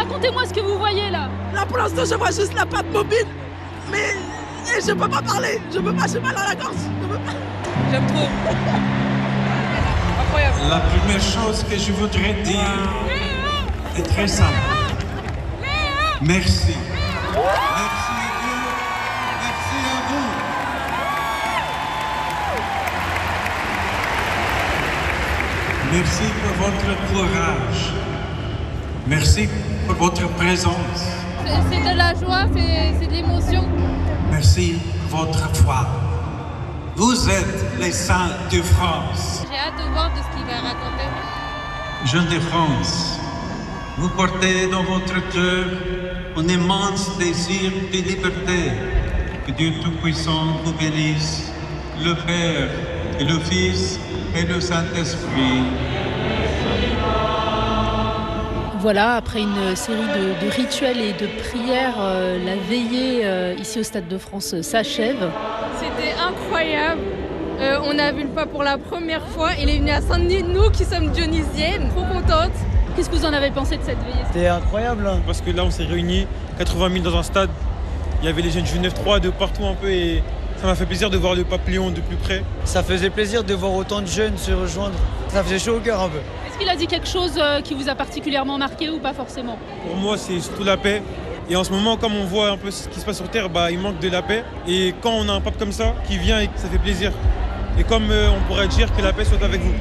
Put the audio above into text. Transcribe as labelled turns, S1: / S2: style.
S1: racontez-moi ce que vous voyez là.
S2: Là pour l'instant je vois juste la patte mobile, mais je peux pas parler, je peux pas, j'ai mal à la gorge, je peux pas.
S3: J'aime trop. Incroyable.
S4: La première chose que je voudrais dire est très simple. Merci. Merci à Dieu. Merci à vous. Merci pour votre courage. Merci pour votre présence.
S1: C'est de la joie, c'est de l'émotion.
S4: Merci pour votre foi. Vous êtes les saints de France.
S1: J'ai hâte de voir de ce qu'il va raconter.
S4: Jeunes de France, vous portez dans votre cœur un immense désir de liberté. Que Dieu Tout-Puissant vous bénisse, le Père et le Fils et le Saint-Esprit.
S1: Voilà, après une série de rituels et de prières, la veillée ici au Stade de France s'achève.
S5: C'était incroyable. On a vu le pape pour la première fois. Il est venu à Saint-Denis, nous qui sommes dionysiennes, trop contentes.
S1: Qu'est-ce que vous en avez pensé de cette veillée?
S6: C'était incroyable.
S7: Parce que là, on s'est réunis, 80 000 dans un stade. Il y avait les jeunes du 9-3 de partout un peu et ça m'a fait plaisir de voir le pape Léon de plus près.
S6: Ça faisait plaisir de voir autant de jeunes se rejoindre. Ça faisait chaud au cœur un peu.
S1: Est-ce qu'il a dit quelque chose qui vous a particulièrement marqué ou pas forcément?
S7: Pour moi, c'est surtout la paix. Et en ce moment, comme on voit un peu ce qui se passe sur Terre, il manque de la paix. Et quand on a un pape comme ça qui vient, et ça fait plaisir. Et comme on pourrait dire que la paix soit avec vous.